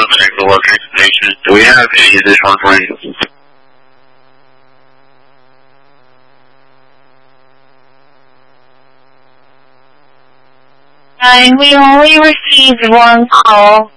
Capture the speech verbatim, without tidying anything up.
Medical Work Transportation. Do we have any additional information? And we only received one call.